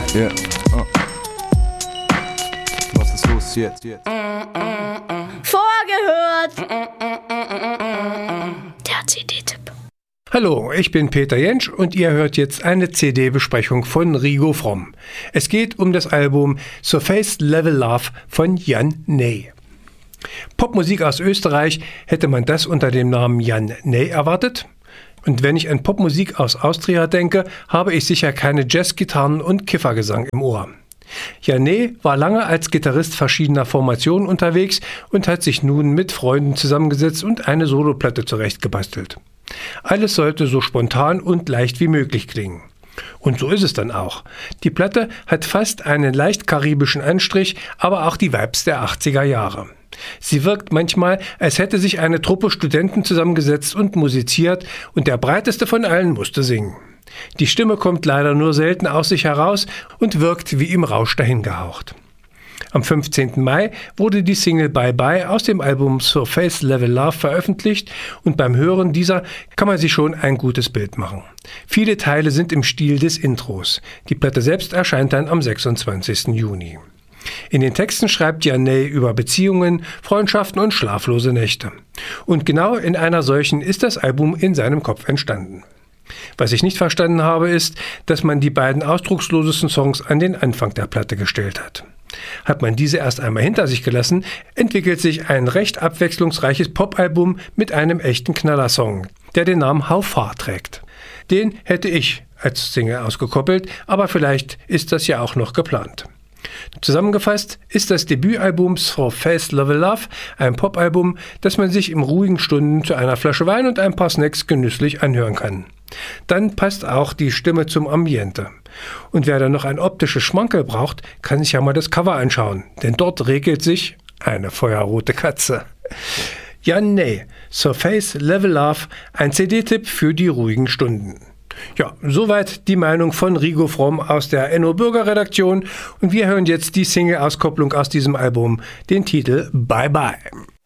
Yeah. Was ist los jetzt? Vorgehört. Der CD-Tipp. Hallo, ich bin Peter Jentsch und ihr hört jetzt eine CD-Besprechung von Rigo Fromm. Es geht um das Album Surface Level Love von Jan Ney. Popmusik aus Österreich, hätte man das unter dem Namen Jan Ney erwartet? Und wenn ich an Popmusik aus Austria denke, habe ich sicher keine Jazzgitarren und Kiffergesang im Ohr. Jan Ney war lange als Gitarrist verschiedener Formationen unterwegs und hat sich nun mit Freunden zusammengesetzt und eine Soloplatte zurechtgebastelt. Alles sollte so spontan und leicht wie möglich klingen. Und so ist es dann auch. Die Platte hat fast einen leicht karibischen Anstrich, aber auch die Vibes der 80er Jahre. Sie wirkt manchmal, als hätte sich eine Truppe Studenten zusammengesetzt und musiziert und der breiteste von allen musste singen. Die Stimme kommt leider nur selten aus sich heraus und wirkt wie im Rausch dahingehaucht. Am 15. Mai wurde die Single Bye Bye aus dem Album Surface Level Love veröffentlicht und beim Hören dieser kann man sich schon ein gutes Bild machen. Viele Teile sind im Stil des Intros. Die Platte selbst erscheint dann am 26. Juni. In den Texten schreibt Jan Ney über Beziehungen, Freundschaften und schlaflose Nächte. Und genau in einer solchen ist das Album in seinem Kopf entstanden. Was ich nicht verstanden habe, ist, dass man die beiden ausdruckslosesten Songs an den Anfang der Platte gestellt hat. Hat man diese erst einmal hinter sich gelassen, entwickelt sich ein recht abwechslungsreiches Popalbum mit einem echten Knallersong, der den Namen How Far trägt. Den hätte ich als Single ausgekoppelt, aber vielleicht ist das ja auch noch geplant. Zusammengefasst ist das Debütalbum Surface Level Love ein Popalbum, das man sich in ruhigen Stunden zu einer Flasche Wein und ein paar Snacks genüsslich anhören kann. Dann passt auch die Stimme zum Ambiente. Und wer dann noch ein optisches Schmankerl braucht, kann sich ja mal das Cover anschauen, denn dort regelt sich eine feuerrote Katze. Jan Ney, Surface Level Love, ein CD-Tipp für die ruhigen Stunden. Ja, soweit die Meinung von Rigo Fromm aus der NO-Bürger-Redaktion und wir hören jetzt die Single-Auskopplung aus diesem Album, den Titel Bye Bye.